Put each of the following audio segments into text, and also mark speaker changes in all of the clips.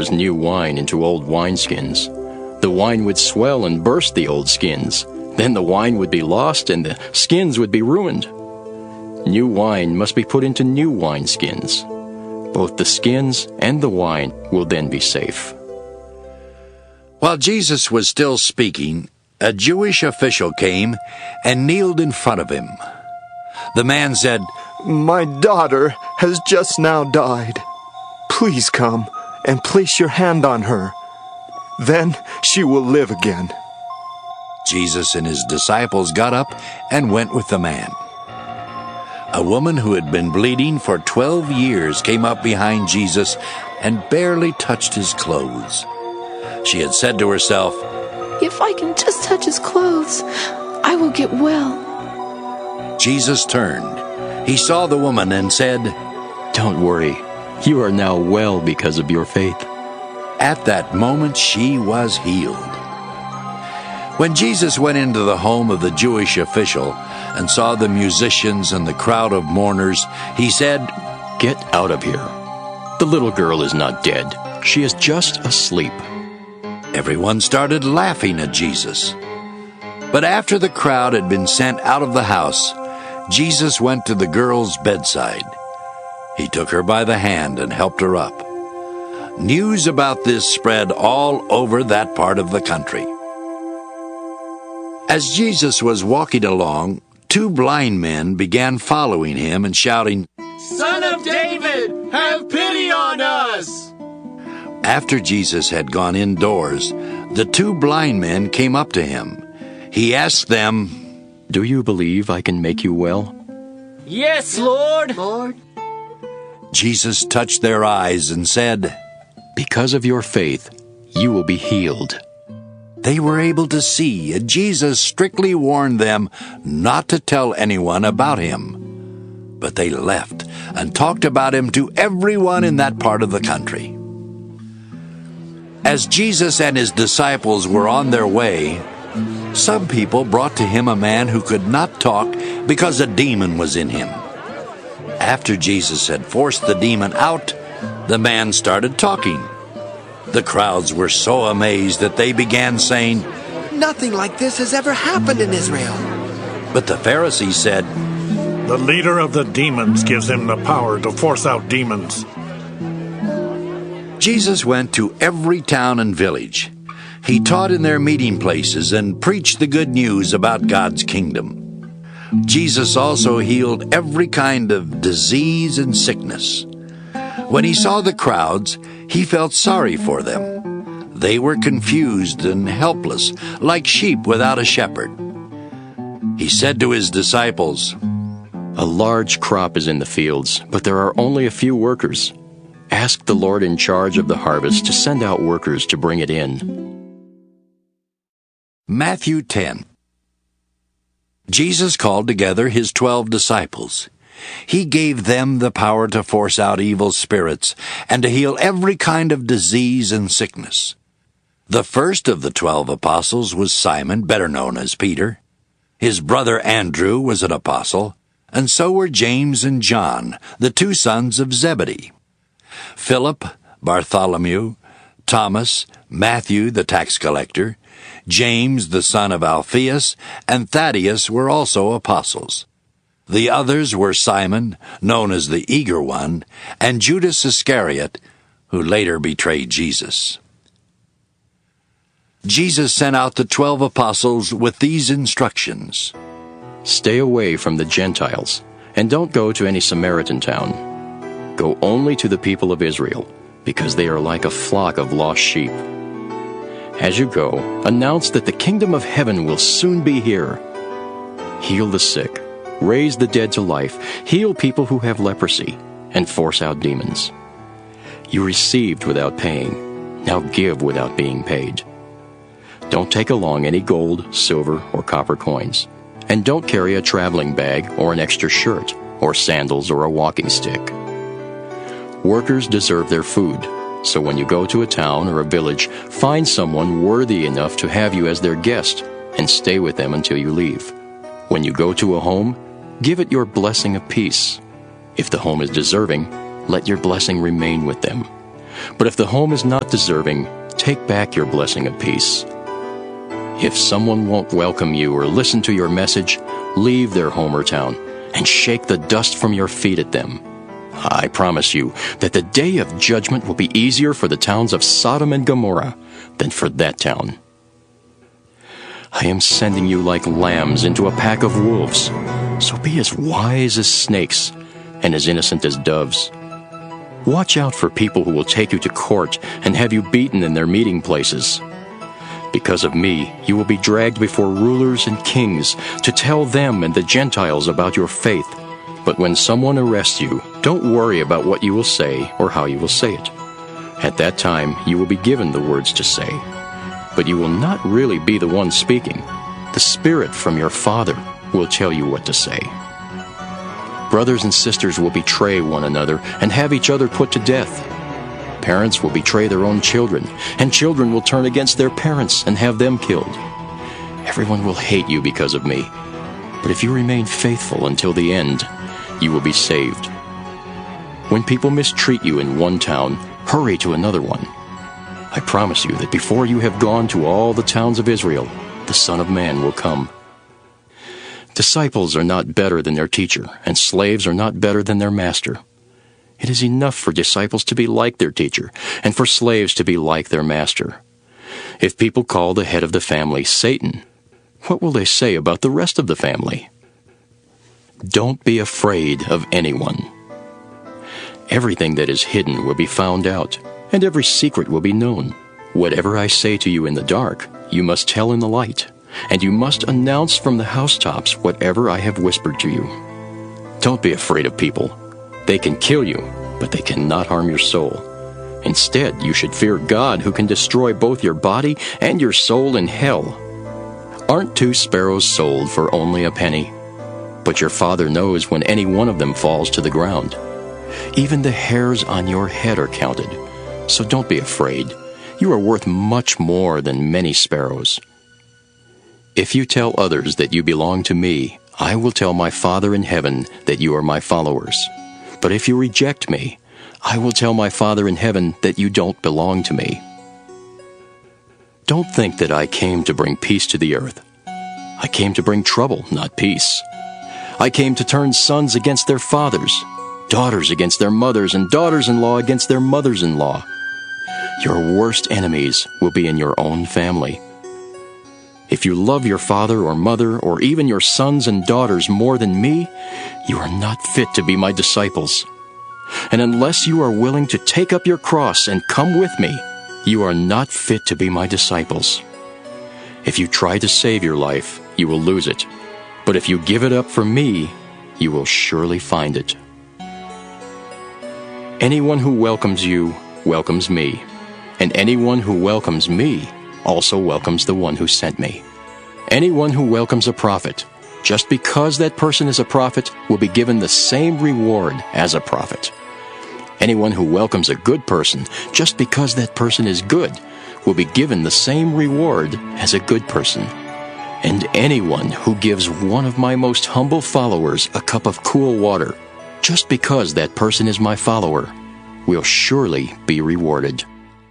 Speaker 1: pours new wine into old wineskins. The wine would swell and burst the old skins. Then the wine would be lost and the skins would be ruined. New wine must be put into new wineskins. Both the skins and the wine will then be safe."
Speaker 2: While Jesus was still speaking, a Jewish official came and kneeled in front of him. The man said,
Speaker 3: "My daughter has just now died. Please come and place your hand on her. Then she will live again."
Speaker 2: Jesus and his disciples got up and went with the man. A woman who had been bleeding for 12 years came up behind Jesus and barely touched his clothes. She had said to herself,
Speaker 4: "If I can just touch his clothes, I will get well."
Speaker 2: Jesus turned. He saw the woman and said,
Speaker 1: "Don't worry, you are now well because of your faith."
Speaker 2: At that moment she was healed. When Jesus went into the home of the Jewish official and saw the musicians and the crowd of mourners, he said,
Speaker 1: "Get out of here. The little girl is not dead. She is just asleep."
Speaker 2: Everyone started laughing at Jesus. But after the crowd had been sent out of the house, Jesus went to the girl's bedside. He took her by the hand and helped her up. News about this spread all over that part of the country. As Jesus was walking along, 2 blind men began following him and shouting,
Speaker 5: "Son of David, have pity on us!"
Speaker 2: After Jesus had gone indoors, the 2 blind men came up to him. He asked them,
Speaker 1: "Do you believe I can make you well?"
Speaker 5: "Yes, Lord."
Speaker 2: Jesus touched their eyes and said,
Speaker 1: "Because of your faith, you will be healed."
Speaker 2: They were able to see, and Jesus strictly warned them not to tell anyone about him. But they left and talked about him to everyone in that part of the country. As Jesus and his disciples were on their way, some people brought to him a man who could not talk because a demon was in him. After Jesus had forced the demon out, the man started talking. The crowds were so amazed that they began saying,
Speaker 6: "Nothing like this has ever happened in Israel."
Speaker 2: But the Pharisees said,
Speaker 7: "The leader of the demons gives him the power to force out demons."
Speaker 2: Jesus went to every town and village. He taught in their meeting places and preached the good news about God's kingdom. Jesus also healed every kind of disease and sickness. When he saw the crowds, he felt sorry for them. They were confused and helpless, like sheep without a shepherd. He said to his disciples,
Speaker 1: "A large crop is in the fields, but there are only a few workers. Ask the Lord in charge of the harvest to send out workers to bring it in."
Speaker 2: Matthew 10. Jesus called together his 12 disciples. He gave them the power to force out evil spirits and to heal every kind of disease and sickness. The first of the 12 apostles was Simon, better known as Peter. His brother Andrew was an apostle, and so were James and John, the 2 sons of Zebedee. Philip, Bartholomew, Thomas, Matthew the tax collector, James the son of Alphaeus, and Thaddeus were also apostles. The others were Simon, known as the Eager One, and Judas Iscariot, who later betrayed Jesus. Jesus sent out the 12 apostles with these instructions.
Speaker 1: "Stay away from the Gentiles, and don't go to any Samaritan town. Go only to the people of Israel, because they are like a flock of lost sheep. As you go, announce that the kingdom of heaven will soon be here. Heal the sick, raise the dead to life, heal people who have leprosy, and force out demons. You received without paying, now give without being paid. Don't take along any gold, silver, or copper coins, and don't carry a traveling bag or an extra shirt, or sandals or a walking stick. Workers deserve their food, so when you go to a town or a village, find someone worthy enough to have you as their guest, and stay with them until you leave. When you go to a home, give it your blessing of peace. If the home is deserving, let your blessing remain with them. But if the home is not deserving, take back your blessing of peace. If someone won't welcome you or listen to your message, leave their home or town and shake the dust from your feet at them. I promise you that the day of judgment will be easier for the towns of Sodom and Gomorrah than for that town. I am sending you like lambs into a pack of wolves, so be as wise as snakes and as innocent as doves. Watch out for people who will take you to court and have you beaten in their meeting places. Because of me, you will be dragged before rulers and kings to tell them and the Gentiles about your faith. But when someone arrests you, don't worry about what you will say or how you will say it. At that time, you will be given the words to say. But you will not really be the one speaking. The Spirit from your Father will tell you what to say. Brothers and sisters will betray one another and have each other put to death. Parents will betray their own children, and children will turn against their parents and have them killed. Everyone will hate you because of me. But if you remain faithful until the end, you will be saved. When people mistreat you in one town, hurry to another one. I promise you that before you have gone to all the towns of Israel, the Son of Man will come. Disciples are not better than their teacher, and slaves are not better than their master. It is enough for disciples to be like their teacher, and for slaves to be like their master. If people call the head of the family Satan, what will they say about the rest of the family? Don't be afraid of anyone. Everything that is hidden will be found out, and every secret will be known. Whatever I say to you in the dark, you must tell in the light, and you must announce from the housetops whatever I have whispered to you. Don't be afraid of people. They can kill you, but they cannot harm your soul. Instead, you should fear God, who can destroy both your body and your soul in hell. Aren't 2 sparrows sold for only a penny? But your Father knows when any one of them falls to the ground. Even the hairs on your head are counted. So don't be afraid. You are worth much more than many sparrows. If you tell others that you belong to me, I will tell my Father in heaven that you are my followers. But if you reject me, I will tell my Father in heaven that you don't belong to me. Don't think that I came to bring peace to the earth. I came to bring trouble, not peace. I came to turn sons against their fathers, daughters against their mothers, and daughters-in-law against their mothers-in-law. Your worst enemies will be in your own family. If you love your father or mother, or even your sons and daughters more than me, you are not fit to be my disciples. And unless you are willing to take up your cross and come with me, you are not fit to be my disciples. If you try to save your life, you will lose it. But if you give it up for me, you will surely find it. Anyone who welcomes you welcomes me, and anyone who welcomes me also welcomes the one who sent me. Anyone who welcomes a prophet, just because that person is a prophet, will be given the same reward as a prophet. Anyone who welcomes a good person, just because that person is good, will be given the same reward as a good person. And anyone who gives one of my most humble followers a cup of cool water, just because that person is my follower, will surely be rewarded.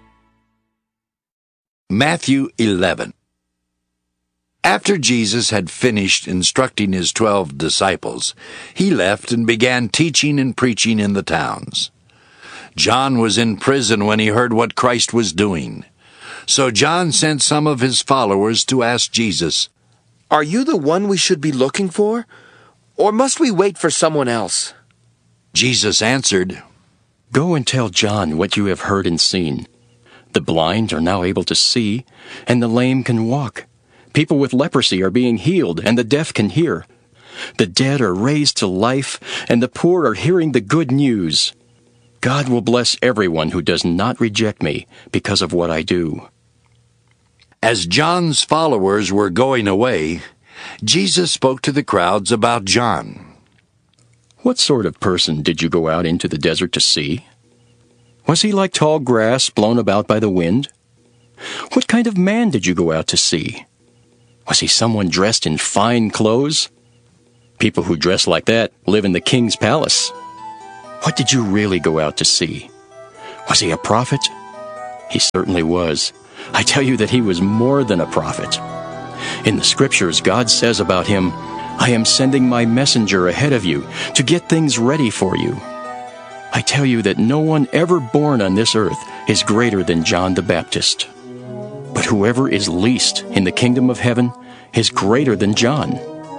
Speaker 2: Matthew 11. After Jesus had finished instructing his 12 disciples, he left and began teaching and preaching in the towns. John was in prison when he heard what Christ was doing. So John sent some of his followers to ask Jesus,
Speaker 6: "Are you the one we should be looking for? Or must we wait for someone else?"
Speaker 2: Jesus answered,
Speaker 1: Go and tell John what you have heard and seen. The blind are now able to see, and the lame can walk. People with leprosy are being healed, and the deaf can hear. The dead are raised to life, and the poor are hearing the good news. God will bless everyone who does not reject me because of what I do.
Speaker 2: As John's followers were going away, Jesus spoke to the crowds about John.
Speaker 1: What sort of person did you go out into the desert to see? Was he like tall grass blown about by the wind? What kind of man did you go out to see? Was he someone dressed in fine clothes? People who dress like that live in the king's palace. What did you really go out to see? Was he a prophet? He certainly was. I tell you that he was more than a prophet. In the Scriptures, God says about him, "I am sending my messenger ahead of you to get things ready for you." I tell you that no one ever born on this earth is greater than John the Baptist. But whoever is least in the kingdom of heaven is greater than John.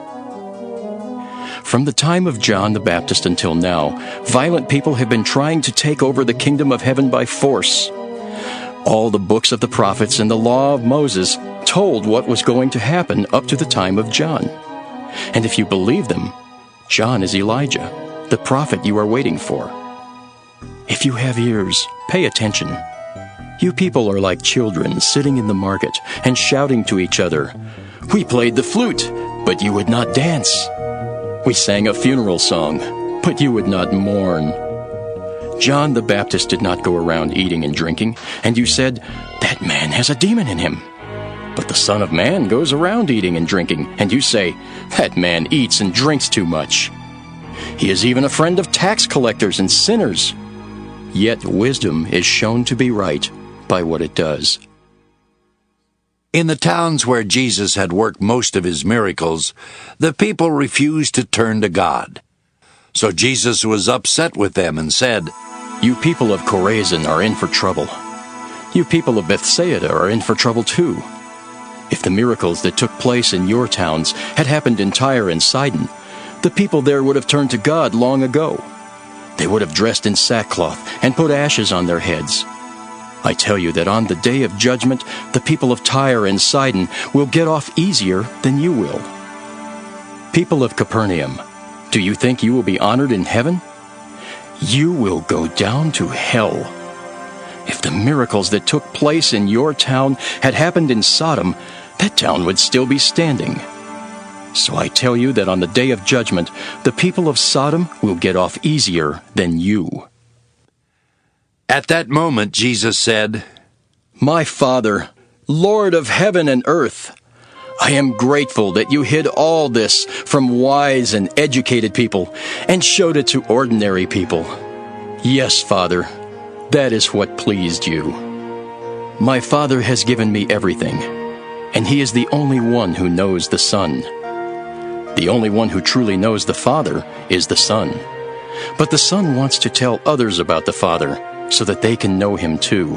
Speaker 1: From the time of John the Baptist until now, violent people have been trying to take over the kingdom of heaven by force. All the books of the prophets and the law of Moses told what was going to happen up to the time of John. And if you believe them, John is Elijah, the prophet you are waiting for. If you have ears, pay attention. You people are like children sitting in the market and shouting to each other, "We played the flute, but you would not dance. We sang a funeral song, but you would not mourn." John the Baptist did not go around eating and drinking, and you said, "That man has a demon in him." But the Son of Man goes around eating and drinking, and you say, "That man eats and drinks too much. He is even a friend of tax collectors and sinners." Yet wisdom is shown to be right by what it does.
Speaker 2: In the towns where Jesus had worked most of his miracles, the people refused to turn to God. So Jesus was upset with them and said,
Speaker 1: "You people of Chorazin are in for trouble. You people of Bethsaida are in for trouble too. If the miracles that took place in your towns had happened in Tyre and Sidon, the people there would have turned to God long ago. They would have dressed in sackcloth and put ashes on their heads. I tell you that on the day of judgment, the people of Tyre and Sidon will get off easier than you will. People of Capernaum, do you think you will be honored in heaven? You will go down to hell. If the miracles that took place in your town had happened in Sodom, that town would still be standing. So I tell you that on the day of judgment, the people of Sodom will get off easier than you."
Speaker 2: At that moment Jesus said,
Speaker 1: "My Father, Lord of heaven and earth, I am grateful that you hid all this from wise and educated people and showed it to ordinary people. Yes, Father, that is what pleased you. My Father has given me everything, and He is the only one who knows the Son. The only one who truly knows the Father is the Son. But the Son wants to tell others about the Father so that they can know Him too.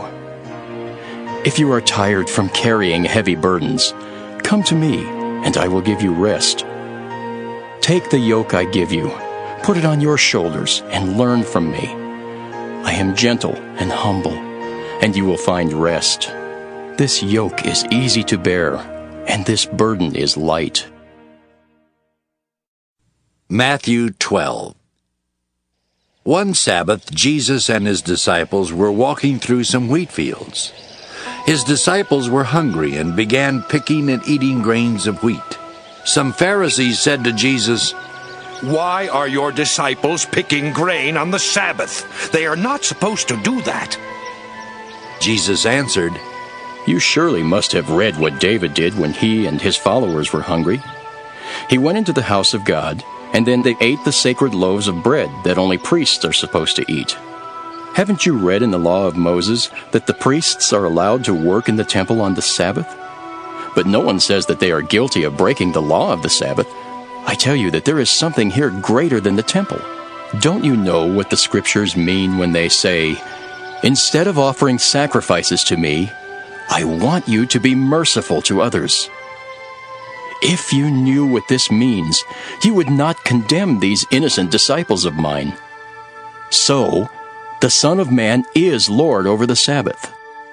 Speaker 1: If you are tired from carrying heavy burdens, come to me, and I will give you rest. Take the yoke I give you, put it on your shoulders, and learn from me. I am gentle and humble, and you will find rest. This yoke is easy to bear, and this burden is light."
Speaker 2: Matthew 12. One Sabbath, Jesus and his disciples were walking through some wheat fields. His disciples were hungry and began picking and eating grains of wheat. Some Pharisees said to Jesus,
Speaker 8: "Why are your disciples picking grain on the Sabbath? They are not supposed to do that."
Speaker 2: Jesus answered,
Speaker 1: You surely must have read what David did when he and his followers were hungry. He went into the house of God, and then they ate the sacred loaves of bread that only priests are supposed to eat. Haven't you read in the law of Moses that the priests are allowed to work in the temple on the Sabbath? But no one says that they are guilty of breaking the law of the Sabbath. I tell you that there is something here greater than the temple. Don't you know what the Scriptures mean when they say, "Instead of offering sacrifices to me, I want you to be merciful to others"? If you knew what this means, you would not condemn these innocent disciples of mine. So, the Son of Man is Lord over the Sabbath.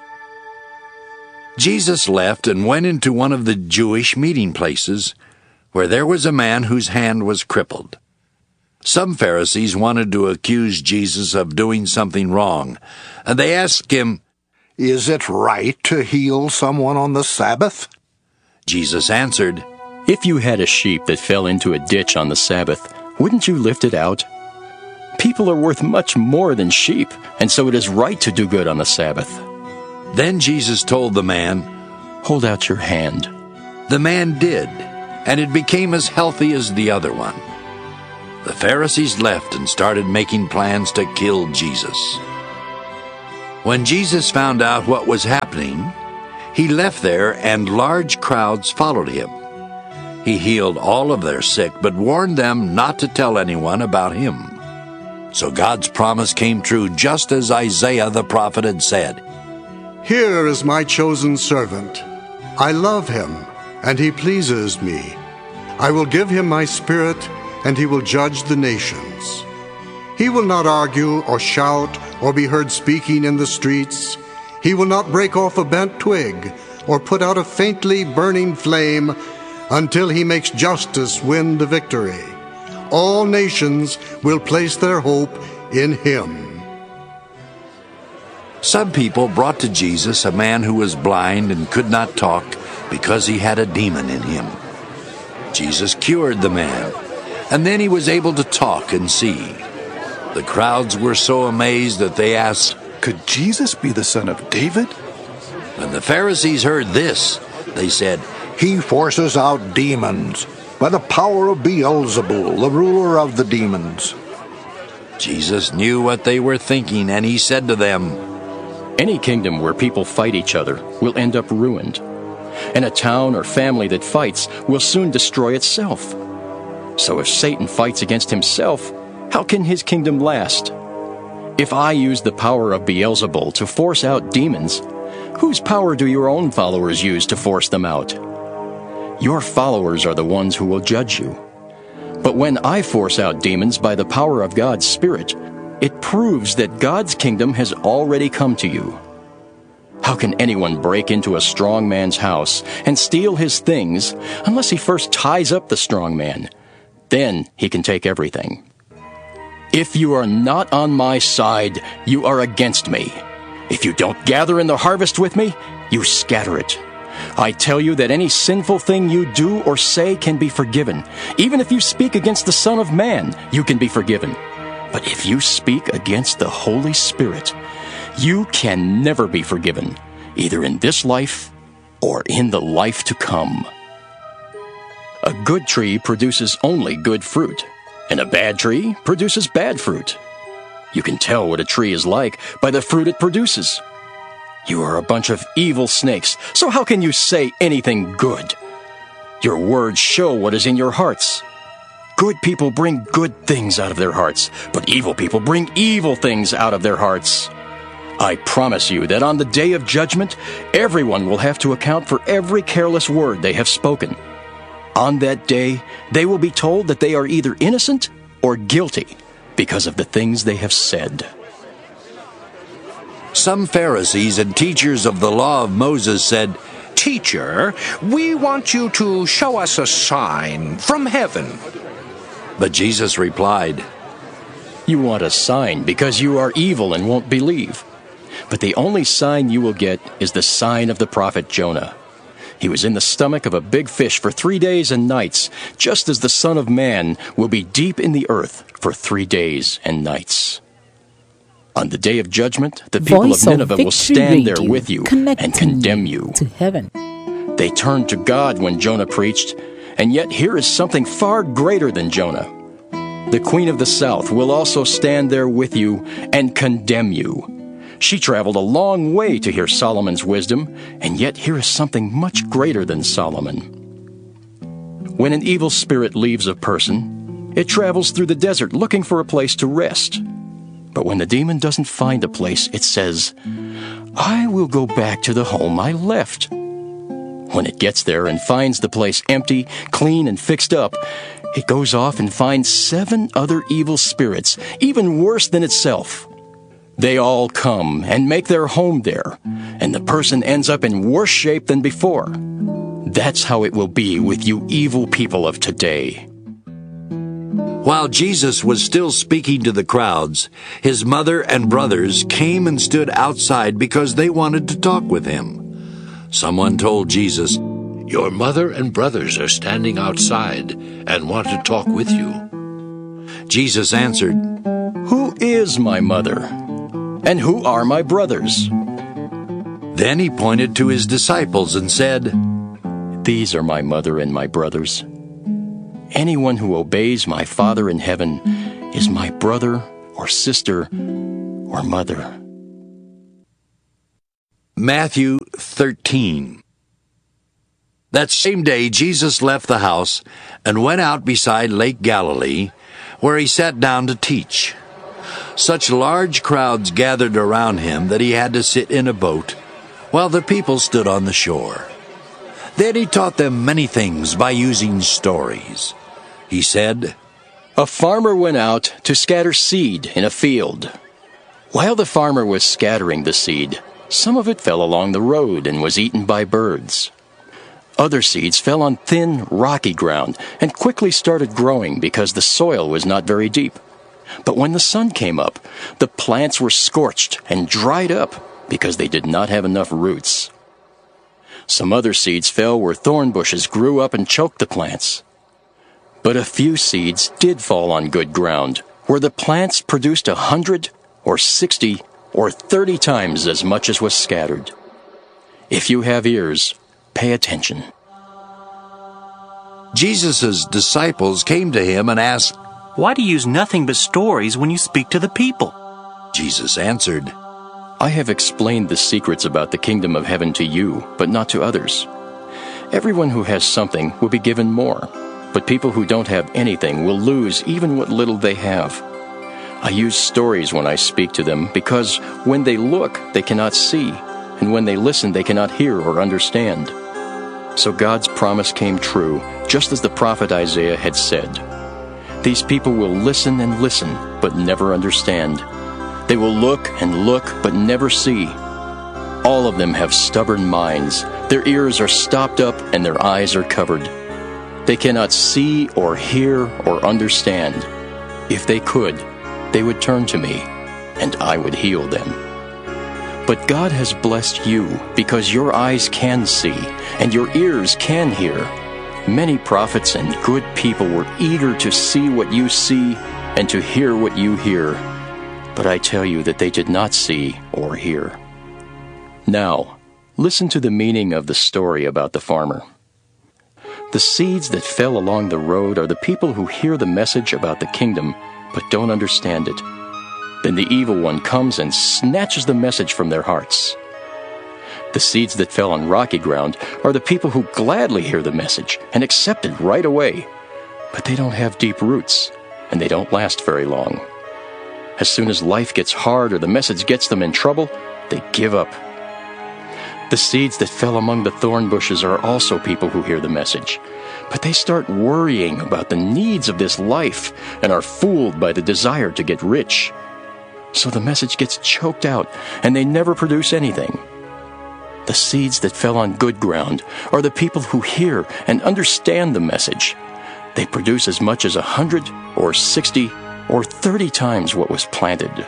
Speaker 2: Jesus left and went into one of the Jewish meeting places, where there was a man whose hand was crippled. Some Pharisees wanted to accuse Jesus of doing something wrong, and they asked him,
Speaker 9: "Is it right to heal someone on the Sabbath?"
Speaker 2: Jesus answered,
Speaker 1: If you had a sheep that fell into a ditch on the Sabbath, wouldn't you lift it out? People are worth much more than sheep, and so it is right to do good on the Sabbath.
Speaker 2: Then Jesus told the man,
Speaker 1: Hold out your hand.
Speaker 2: The man did, and it became as healthy as the other one. The Pharisees left and started making plans to kill Jesus. When Jesus found out what was happening, he left there and large crowds followed him. He healed all of their sick, but warned them not to tell anyone about him. So God's promise came true, just as Isaiah the prophet had said.
Speaker 9: Here is my chosen servant. I love him, and he pleases me. I will give him my spirit, and he will judge the nations. He will not argue or shout or be heard speaking in the streets. He will not break off a bent twig or put out a faintly burning flame until he makes justice win the victory. All nations will place their hope in him.
Speaker 2: Some people brought to Jesus a man who was blind and could not talk because he had a demon in him. Jesus cured the man, and then he was able to talk and see. The crowds were so amazed that they asked,
Speaker 10: "Could Jesus be the son of David?"
Speaker 2: When the Pharisees heard this, they said,
Speaker 9: He forces out demons by the power of Beelzebul, the ruler of the demons.
Speaker 2: Jesus knew what they were thinking, and he said to them,
Speaker 1: Any kingdom where people fight each other will end up ruined, and a town or family that fights will soon destroy itself. So if Satan fights against himself, how can his kingdom last? If I use the power of Beelzebul to force out demons, whose power do your own followers use to force them out? Your followers are the ones who will judge you. But when I force out demons by the power of God's Spirit, it proves that God's kingdom has already come to you. How can anyone break into a strong man's house and steal his things unless he first ties up the strong man? Then he can take everything. If you are not on my side, you are against me. If you don't gather in the harvest with me, you scatter it. I tell you that any sinful thing you do or say can be forgiven. Even if you speak against the Son of Man, you can be forgiven. But if you speak against the Holy Spirit, you can never be forgiven, either in this life or in the life to come. A good tree produces only good fruit, and a bad tree produces bad fruit. You can tell what a tree is like by the fruit it produces. You are a bunch of evil snakes, so how can you say anything good? Your words show what is in your hearts. Good people bring good things out of their hearts, but evil people bring evil things out of their hearts. I promise you that on the day of judgment, everyone will have to account for every careless word they have spoken. On that day, they will be told that they are either innocent or guilty because of the things they have said.
Speaker 2: Some Pharisees and teachers of the law of Moses said,
Speaker 8: "Teacher, we want you to show us a sign from heaven."
Speaker 2: But Jesus replied,
Speaker 1: You want a sign because you are evil and won't believe. But the only sign you will get is the sign of the prophet Jonah. He was in the stomach of a big fish for 3 days and nights, just as the Son of Man will be deep in the earth for 3 days and nights. On the day of judgment, the people
Speaker 11: Voice
Speaker 1: of Nineveh will stand there with you and condemn you.
Speaker 11: To heaven.
Speaker 1: They turned to God when Jonah preached, and yet here is something far greater than Jonah. The Queen of the South will also stand there with you and condemn you. She traveled a long way to hear Solomon's wisdom, and yet here is something much greater than Solomon. When an evil spirit leaves a person, it travels through the desert looking for a place to rest. But when the demon doesn't find a place, it says, I will go back to the home I left. When it gets there and finds the place empty, clean, and fixed up, it goes off and finds 7 other evil spirits, even worse than itself. They all come and make their home there, and the person ends up in worse shape than before. That's how it will be with you evil people of today.
Speaker 2: While Jesus was still speaking to the crowds, his mother and brothers came and stood outside because they wanted to talk with him. Someone told Jesus,
Speaker 12: Your mother and brothers are standing outside and want to talk with you.
Speaker 2: Jesus answered,
Speaker 1: Who is my mother? And who are my brothers?
Speaker 2: Then he pointed to his disciples and said,
Speaker 1: These are my mother and my brothers. Anyone who obeys my Father in heaven is my brother or sister or mother.
Speaker 2: Matthew 13. That same day Jesus left the house and went out beside Lake Galilee, where he sat down to teach. Such large crowds gathered around him that he had to sit in a boat, while the people stood on the shore. Then he taught them many things by using stories. He said,
Speaker 1: A farmer went out to scatter seed in a field. While the farmer was scattering the seed, some of it fell along the road and was eaten by birds. Other seeds fell on thin, rocky ground and quickly started growing because the soil was not very deep. But when the sun came up, the plants were scorched and dried up because they did not have enough roots. Some other seeds fell where thorn bushes grew up and choked the plants. But a few seeds did fall on good ground, where the plants produced 100 or 60 or 30 times as much as was scattered. If you have ears, pay attention.
Speaker 2: Jesus' disciples came to him and asked,
Speaker 11: Why do you use nothing but stories when you speak to the people?
Speaker 2: Jesus answered,
Speaker 1: I have explained the secrets about the kingdom of heaven to you, but not to others. Everyone who has something will be given more, but people who don't have anything will lose even what little they have. I use stories when I speak to them because when they look, they cannot see, and when they listen, they cannot hear or understand. So God's promise came true, just as the prophet Isaiah had said. These people will listen and listen, but never understand. They will look and look, but never see. All of them have stubborn minds. Their ears are stopped up and their eyes are covered. They cannot see or hear or understand. If they could, they would turn to me, and I would heal them. But God has blessed you because your eyes can see and your ears can hear. Many prophets and good people were eager to see what you see and to hear what you hear. But I tell you that they did not see or hear. Now, listen to the meaning of the story about the farmer. The seeds that fell along the road are the people who hear the message about the kingdom but don't understand it. Then the evil one comes and snatches the message from their hearts. The seeds that fell on rocky ground are the people who gladly hear the message and accept it right away. But they don't have deep roots, and they don't last very long. As soon as life gets hard or the message gets them in trouble, they give up. The seeds that fell among the thorn bushes are also people who hear the message, but they start worrying about the needs of this life and are fooled by the desire to get rich. So the message gets choked out, and they never produce anything. The seeds that fell on good ground are the people who hear and understand the message. They produce as much as 100 or 60 or 30 times what was planted.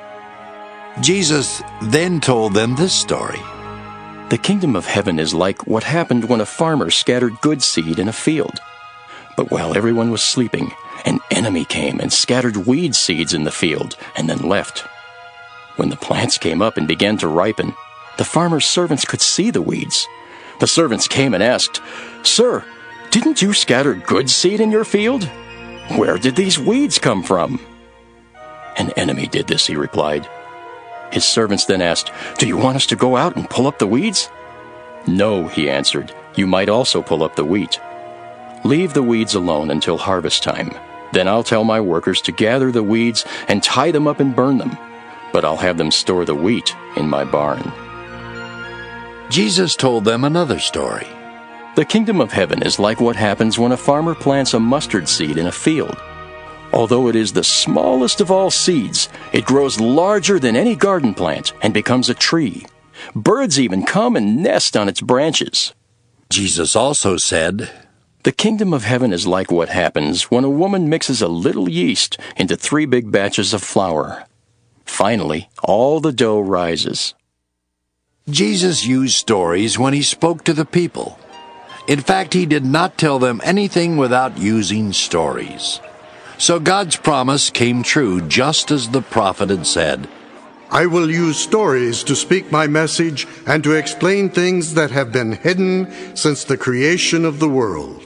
Speaker 2: Jesus then told them this story.
Speaker 1: The kingdom of heaven is like what happened when a farmer scattered good seed in a field. But while everyone was sleeping, an enemy came and scattered weed seeds in the field and then left. When the plants came up and began to ripen, the farmer's servants could see the weeds. The servants came and asked, Sir, didn't you scatter good seed in your field? Where did these weeds come from? An enemy did this, he replied. His servants then asked, Do you want us to go out and pull up the weeds? No, he answered, you might also pull up the wheat. Leave the weeds alone until harvest time. Then I'll tell my workers to gather the weeds and tie them up and burn them. But I'll have them store the wheat in my barn.
Speaker 2: Jesus told them another story.
Speaker 1: The kingdom of heaven is like what happens when a farmer plants a mustard seed in a field. Although it is the smallest of all seeds, it grows larger than any garden plant and becomes a tree. Birds even come and nest on its branches.
Speaker 2: Jesus also said,
Speaker 1: The kingdom of heaven is like what happens when a woman mixes a little yeast into 3 big batches of flour. Finally, all the dough rises.
Speaker 2: Jesus used stories when he spoke to the people. In fact, he did not tell them anything without using stories. So God's promise came true just as the prophet had said.
Speaker 9: I will use stories to speak my message and to explain things that have been hidden since the creation of the world.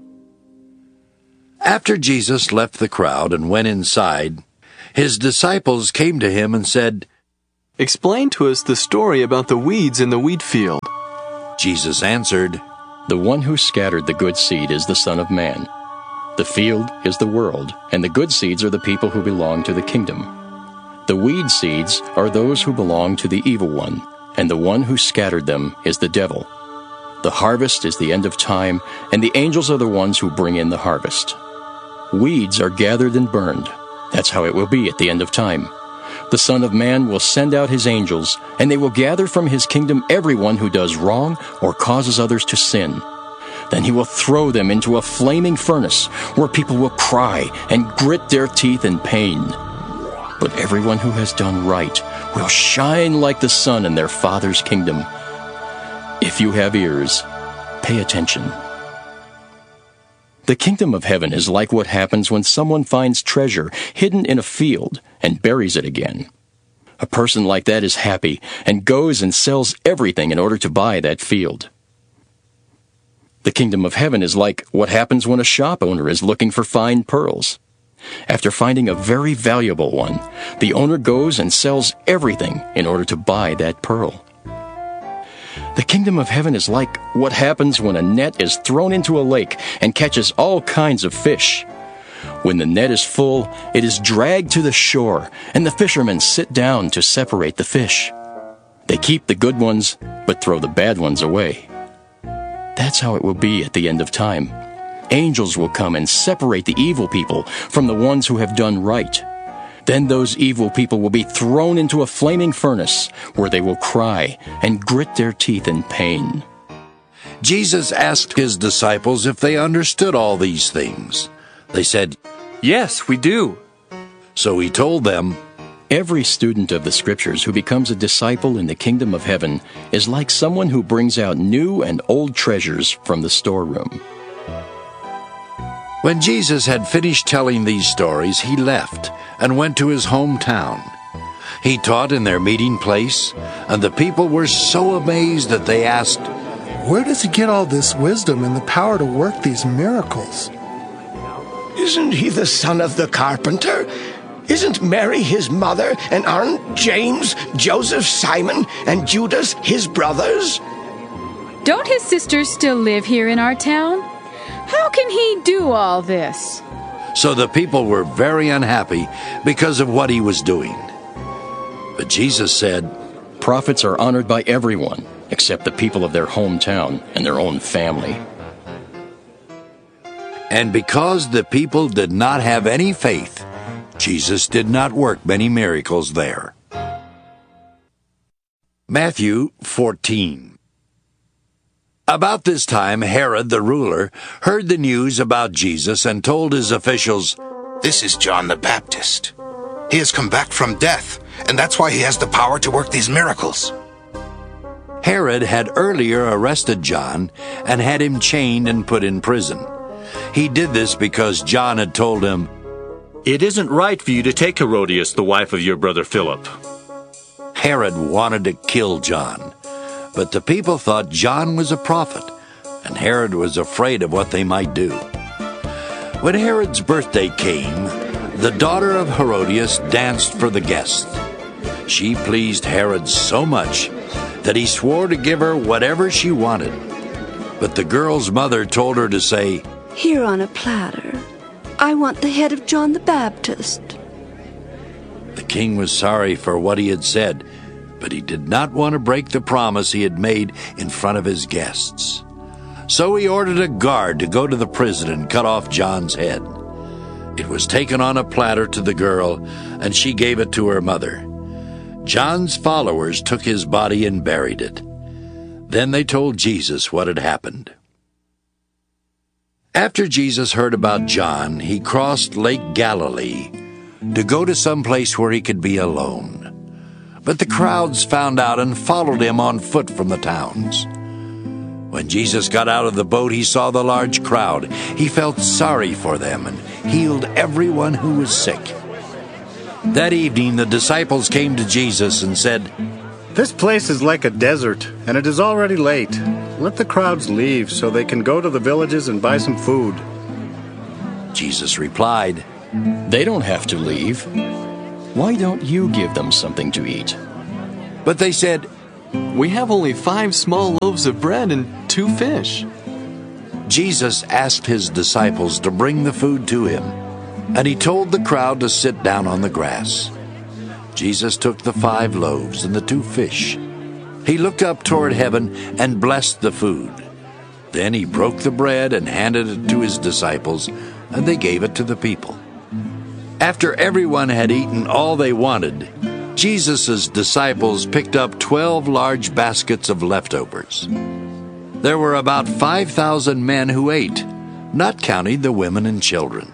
Speaker 2: After Jesus left the crowd and went inside, his disciples came to him and said,
Speaker 13: Explain to us the story about the weeds in the wheat field.
Speaker 2: Jesus answered,
Speaker 1: The one who scattered the good seed is the Son of Man. The field is the world, and the good seeds are the people who belong to the kingdom. The weed seeds are those who belong to the evil one, and the one who scattered them is the devil. The harvest is the end of time, and the angels are the ones who bring in the harvest. Weeds are gathered and burned. That's how it will be at the end of time. The Son of Man will send out his angels, and they will gather from his kingdom everyone who does wrong or causes others to sin. Then he will throw them into a flaming furnace, where people will cry and grit their teeth in pain. But everyone who has done right will shine like the sun in their Father's kingdom. If you have ears, pay attention. The kingdom of heaven is like what happens when someone finds treasure hidden in a field and buries it again. A person like that is happy and goes and sells everything in order to buy that field. The kingdom of heaven is like what happens when a shop owner is looking for fine pearls. After finding a very valuable one, the owner goes and sells everything in order to buy that pearl. The kingdom of heaven is like what happens when a net is thrown into a lake and catches all kinds of fish. When the net is full, it is dragged to the shore, and the fishermen sit down to separate the fish. They keep the good ones, but throw the bad ones away. That's how it will be at the end of time. Angels will come and separate the evil people from the ones who have done right. Then those evil people will be thrown into a flaming furnace, where they will cry and grit their teeth in pain.
Speaker 2: Jesus asked his disciples if they understood all these things. They said,
Speaker 13: Yes, we do.
Speaker 2: So he told them,
Speaker 1: Every student of the Scriptures who becomes a disciple in the kingdom of heaven is like someone who brings out new and old treasures from the storeroom.
Speaker 2: When Jesus had finished telling these stories, he left and went to his hometown. He taught in their meeting place, and the people were so amazed that they asked,
Speaker 14: Where does he get all this wisdom and the power to work these miracles?
Speaker 15: Isn't he the son of the carpenter? Isn't Mary his mother, and aren't James, Joseph, Simon, and Judas his brothers?
Speaker 16: Don't his sisters still live here in our town? How can he do all this?
Speaker 2: So the people were very unhappy because of what he was doing. But Jesus said,
Speaker 1: Prophets are honored by everyone except the people of their hometown and their own family.
Speaker 2: And because the people did not have any faith, Jesus did not work many miracles there. Matthew 14. About this time, Herod the ruler heard the news about Jesus and told his officials,
Speaker 17: This is John the Baptist. He has come back from death, and that's why he has the power to work these miracles.
Speaker 2: Herod had earlier arrested John and had him chained and put in prison. He did this because John had told him,
Speaker 18: It isn't right for you to take Herodias, the wife of your brother Philip.
Speaker 2: Herod wanted to kill John, but the people thought John was a prophet, and Herod was afraid of what they might do. When Herod's birthday came, the daughter of Herodias danced for the guests. She pleased Herod so much that he swore to give her whatever she wanted. But the girl's mother told her to say,
Speaker 19: Here on a platter, I want the head of John the Baptist.
Speaker 2: The king was sorry for what he had said, but he did not want to break the promise he had made in front of his guests. So he ordered a guard to go to the prison and cut off John's head. It was taken on a platter to the girl, and she gave it to her mother. John's followers took his body and buried it. Then they told Jesus what had happened. After Jesus heard about John, he crossed Lake Galilee to go to some place where he could be alone. But the crowds found out and followed him on foot from the towns. When Jesus got out of the boat, he saw the large crowd. He felt sorry for them and healed everyone who was sick. That evening, the disciples came to Jesus and said,
Speaker 20: This place is like a desert, and it is already late. Let the crowds leave so they can go to the villages and buy some food.
Speaker 2: Jesus replied,
Speaker 1: They don't have to leave. Why don't you give them something to eat?
Speaker 2: But they said,
Speaker 13: "We have only 5 small loaves of bread and 2 fish."
Speaker 2: Jesus asked his disciples to bring the food to him, and he told the crowd to sit down on the grass. Jesus took the 5 loaves and the 2 fish. He looked up toward heaven and blessed the food. Then he broke the bread and handed it to his disciples, and they gave it to the people. After everyone had eaten all they wanted, Jesus' disciples picked up 12 large baskets of leftovers. There were about 5,000 men who ate, not counting the women and children.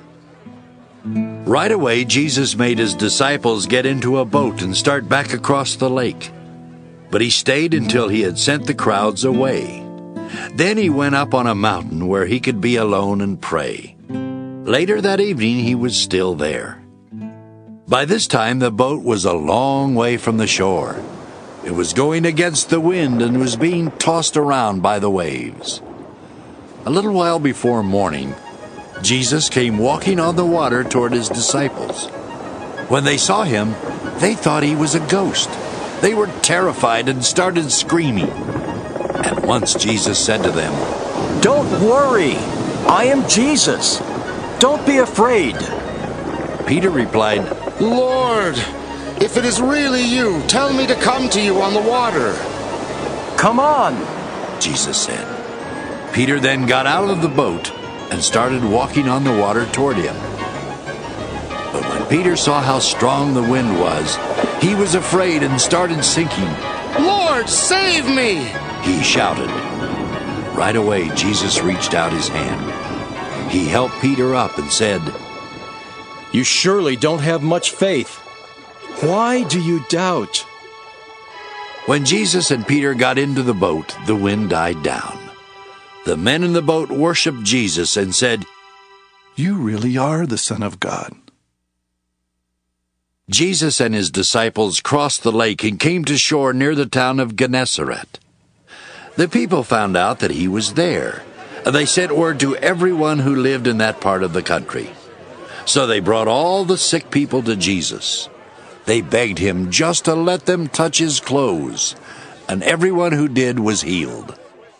Speaker 2: Right away, Jesus made his disciples get into a boat and start back across the lake. But he stayed until he had sent the crowds away. Then he went up on a mountain where he could be alone and pray. Later that evening, he was still there. By this time, the boat was a long way from the shore. It was going against the wind and was being tossed around by the waves. A little while before morning, Jesus came walking on the water toward his disciples. When they saw him, they thought he was a ghost. They were terrified and started screaming. At once Jesus said to them,
Speaker 21: "Don't worry, I am Jesus. Don't be afraid."
Speaker 2: Peter replied,
Speaker 17: "Lord, if it is really you, tell me to come to you on the water."
Speaker 21: "Come on,"
Speaker 2: Jesus said. Peter then got out of the boat and started walking on the water toward him. But when Peter saw how strong the wind was, he was afraid and started sinking.
Speaker 17: "Lord, save me!"
Speaker 2: he shouted. Right away, Jesus reached out his hand. He helped Peter up and said,
Speaker 1: "You surely don't have much faith. Why do you doubt?"
Speaker 2: When Jesus and Peter got into the boat, the wind died down. The men in the boat worshiped Jesus and said,
Speaker 10: "You really are the Son of God."
Speaker 2: Jesus and his disciples crossed the lake and came to shore near the town of Gennesaret. The people found out that he was there, and they sent word to everyone who lived in that part of the country. So they brought all the sick people to Jesus. They begged him just to let them touch his clothes, and everyone who did was healed.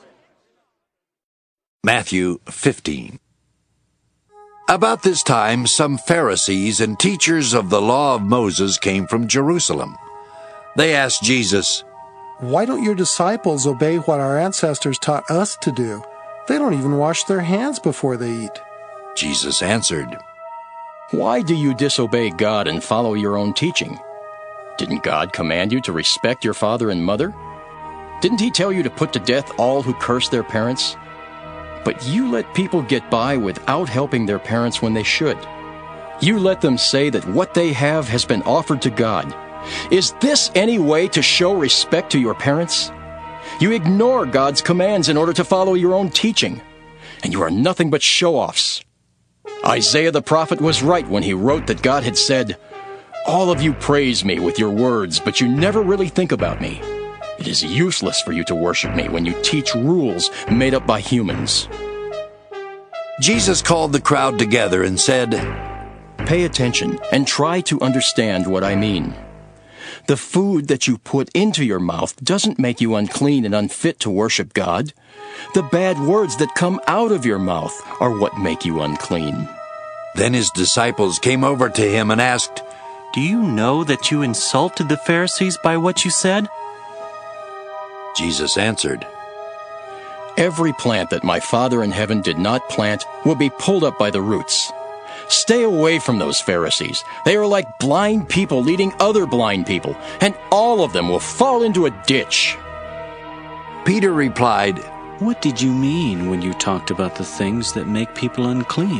Speaker 2: Matthew 15. About this time, some Pharisees and teachers of the law of Moses came from Jerusalem. They asked Jesus,
Speaker 14: "Why don't your disciples obey what our ancestors taught us to do? They don't even wash their hands before they eat."
Speaker 2: Jesus answered,
Speaker 1: "Why do you disobey God and follow your own teaching? Didn't God command you to respect your father and mother? Didn't he tell you to put to death all who curse their parents? But you let people get by without helping their parents when they should. You let them say that what they have has been offered to God. Is this any way to show respect to your parents? You ignore God's commands in order to follow your own teaching, and you are nothing but show-offs. Isaiah the prophet was right when he wrote that God had said, 'All of you praise me with your words, but you never really think about me. It is useless for you to worship me when you teach rules made up by humans.'"
Speaker 2: Jesus called the crowd together and said,
Speaker 1: "Pay attention and try to understand what I mean. The food that you put into your mouth doesn't make you unclean and unfit to worship God. The bad words that come out of your mouth are what make you unclean."
Speaker 2: Then his disciples came over to him and asked,
Speaker 11: "Do you know that you insulted the Pharisees by what you said?"
Speaker 2: Jesus answered,
Speaker 1: "Every plant that my Father in heaven did not plant will be pulled up by the roots. Stay away from those Pharisees. They are like blind people leading other blind people, and all of them will fall into a ditch."
Speaker 2: Peter replied,
Speaker 11: "What did you mean when you talked about the things that make people unclean?"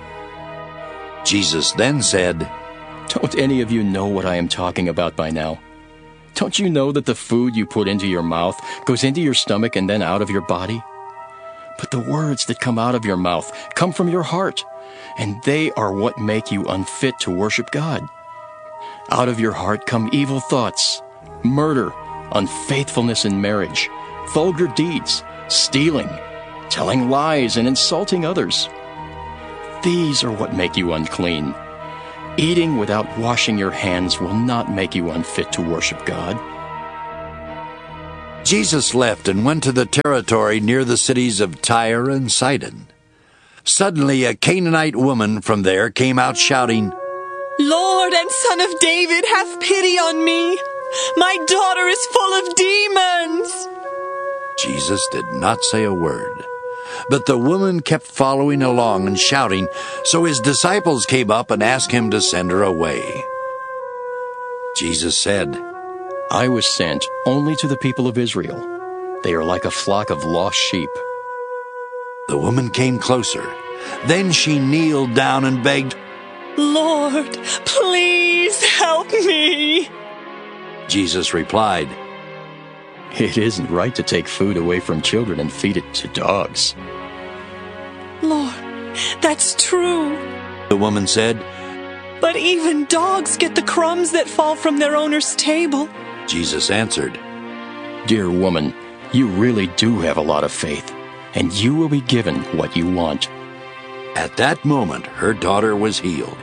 Speaker 2: Jesus then said,
Speaker 1: "Don't any of you know what I am talking about by now? Don't you know that the food you put into your mouth goes into your stomach and then out of your body? But the words that come out of your mouth come from your heart, and they are what make you unfit to worship God. Out of your heart come evil thoughts, murder, unfaithfulness in marriage, vulgar deeds, stealing, telling lies, and insulting others. These are what make you unclean. Eating without washing your hands will not make you unfit to worship God."
Speaker 2: Jesus left and went to the territory near the cities of Tyre and Sidon. Suddenly, a Canaanite woman from there came out shouting,
Speaker 3: "Lord and Son of David, have pity on me! My daughter is full of demons!"
Speaker 2: Jesus did not say a word, but the woman kept following along and shouting, so his disciples came up and asked him to send her away. Jesus said,
Speaker 1: I was sent only to the people of Israel. They are like a flock of lost sheep.
Speaker 2: The woman came closer. Then she kneeled down and begged,
Speaker 3: "Lord, please help me."
Speaker 2: Jesus replied,
Speaker 1: It isn't right to take food away from children and feed it to dogs.
Speaker 3: "Lord, that's true,"
Speaker 2: the woman said.
Speaker 3: "but even dogs get the crumbs that fall from their owner's table."
Speaker 2: Jesus answered,
Speaker 1: Dear woman, you really do have a lot of faith, and you will be given what you want.
Speaker 2: At that moment, her daughter was healed.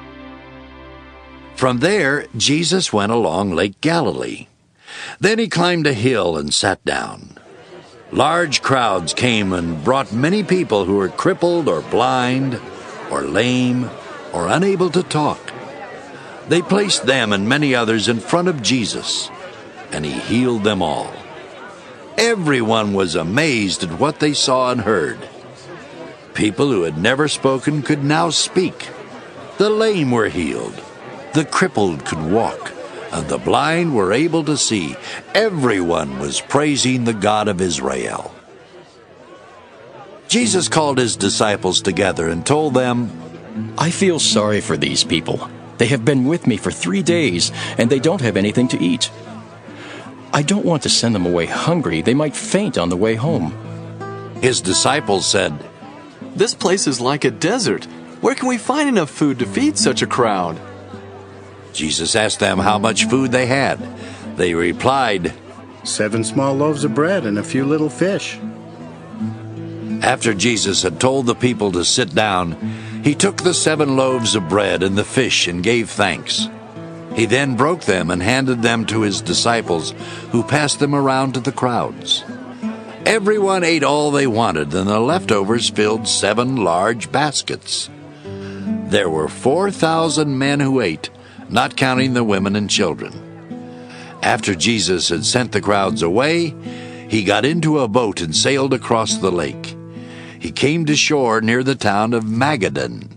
Speaker 2: From there, Jesus went along Lake Galilee. Then he climbed a hill and sat down. Large crowds came and brought many people who were crippled or blind or lame or unable to talk. They placed them and many others in front of Jesus, and he healed them all. Everyone was amazed at what they saw and heard. People who had never spoken could now speak. The lame were healed. The crippled could walk, and the blind were able to see. Everyone was praising the God of Israel. Jesus called his disciples together and told them,
Speaker 1: I feel sorry for these people. They have been with me for 3 days, and they don't have anything to eat. I don't want to send them away hungry. They might faint on the way home.
Speaker 2: His disciples said,
Speaker 13: This place is like a desert. Where can we find enough food to feed such a crowd?
Speaker 2: Jesus asked them how much food they had. They replied,
Speaker 20: 7 small loaves of bread and a few little fish.
Speaker 2: After Jesus had told the people to sit down, he took the 7 loaves of bread and the fish and gave thanks. He then broke them and handed them to his disciples, who passed them around to the crowds. Everyone ate all they wanted, and the leftovers filled 7 large baskets. There were 4,000 men who ate, not counting the women and children. After Jesus had sent the crowds away, he got into a boat and sailed across the lake. He came to shore near the town of Magadan.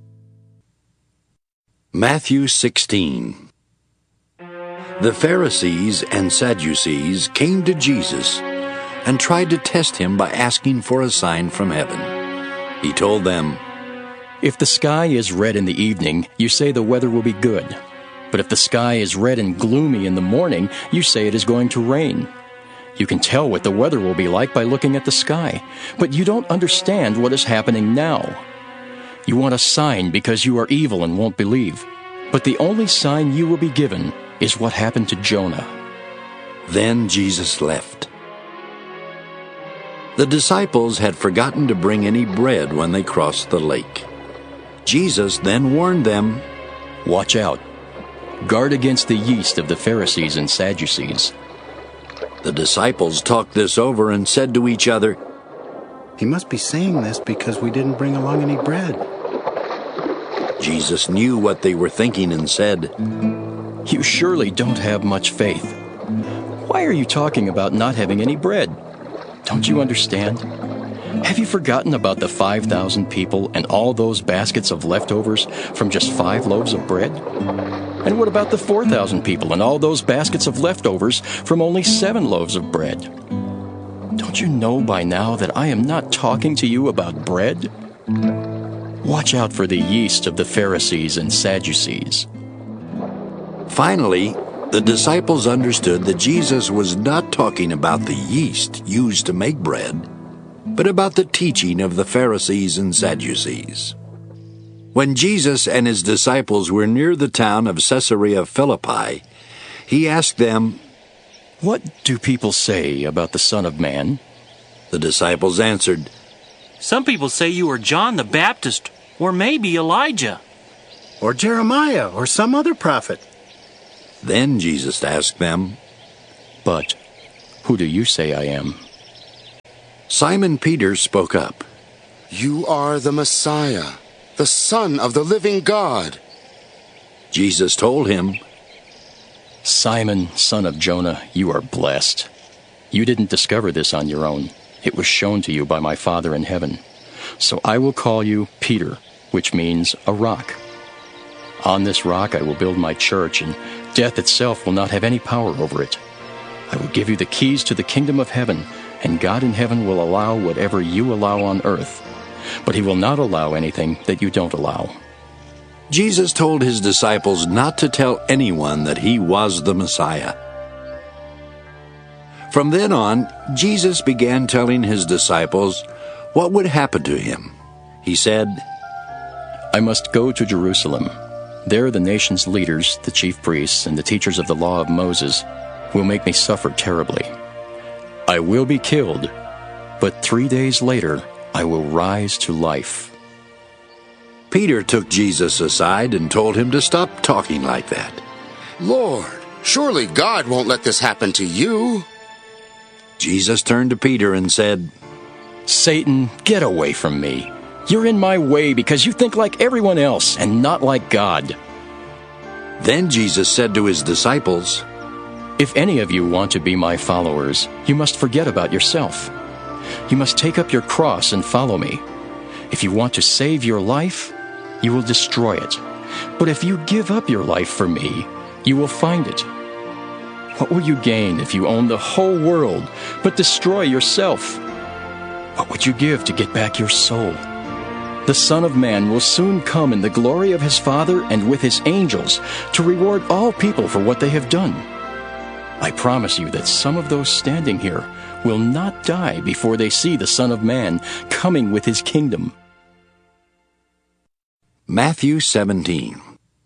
Speaker 2: Matthew 16. The Pharisees and Sadducees came to Jesus and tried to test him by asking for a sign from heaven. He told them,
Speaker 1: If the sky is red in the evening, you say the weather will be good. But if the sky is red and gloomy in the morning, you say it is going to rain. You can tell what the weather will be like by looking at the sky, but you don't understand what is happening now. You want a sign because you are evil and won't believe. But the only sign you will be given is what happened to Jonah.
Speaker 2: Then Jesus left. The disciples had forgotten to bring any bread when they crossed the lake. Jesus then warned them,
Speaker 1: Watch out. Guard against the yeast of the Pharisees and Sadducees.
Speaker 2: The disciples talked this over and said to each other,
Speaker 20: He must be saying this because we didn't bring along any bread.
Speaker 2: Jesus knew what they were thinking and said,
Speaker 1: You surely don't have much faith. Why are you talking about not having any bread? Don't you understand? Have you forgotten about the 5,000 people and all those baskets of leftovers from just 5 loaves of bread? And what about the 4,000 people and all those baskets of leftovers from only 7 loaves of bread? Don't you know by now that I am not talking to you about bread? Watch out for the yeast of the Pharisees and Sadducees.
Speaker 2: Finally, the disciples understood that Jesus was not talking about the yeast used to make bread, but about the teaching of the Pharisees and Sadducees. When Jesus and his disciples were near the town of Caesarea Philippi, he asked them,
Speaker 1: What do people say about the Son of Man?
Speaker 2: The disciples answered,
Speaker 22: Some people say you are John the Baptist, or maybe Elijah.
Speaker 20: Or Jeremiah, or some other prophet.
Speaker 2: Then Jesus asked them,
Speaker 1: But Who do you say I am?"
Speaker 2: Simon Peter spoke up.
Speaker 4: "You are the Messiah, the Son of the living God."
Speaker 2: Jesus told him,
Speaker 1: "Simon, son of Jonah, you are blessed. You didn't discover this on your own. It was shown to you by my Father in heaven. So I will call you Peter, which means a rock. On this rock I will build my church, and death itself will not have any power over it. I will give you the keys to the kingdom of heaven, and God in heaven will allow whatever you allow on earth. But he will not allow anything that you don't allow."
Speaker 2: Jesus told his disciples not to tell anyone that he was the Messiah. From then on, Jesus began telling his disciples what would happen to him. He said,
Speaker 1: "I must go to Jerusalem. There the nation's leaders, the chief priests, and the teachers of the law of Moses will make me suffer terribly. I will be killed, but 3 days later I will rise to life."
Speaker 2: Peter took Jesus aside and told him to stop talking like that.
Speaker 4: "Lord, surely God won't let this happen to you."
Speaker 2: Jesus turned to Peter and said,
Speaker 1: "Satan, get away from me. You're in my way because you think like everyone else and not like God."
Speaker 2: Then Jesus said to his disciples,
Speaker 1: "If any of you want to be my followers, you must forget about yourself. You must take up your cross and follow me. If you want to save your life, you will destroy it. But if you give up your life for me, you will find it. What will you gain if you own the whole world but destroy yourself? What would you give to get back your soul? The Son of Man will soon come in the glory of his Father and with his angels to reward all people for what they have done. I promise you that some of those standing here will not die before they see the Son of Man coming with his kingdom."
Speaker 2: Matthew 17.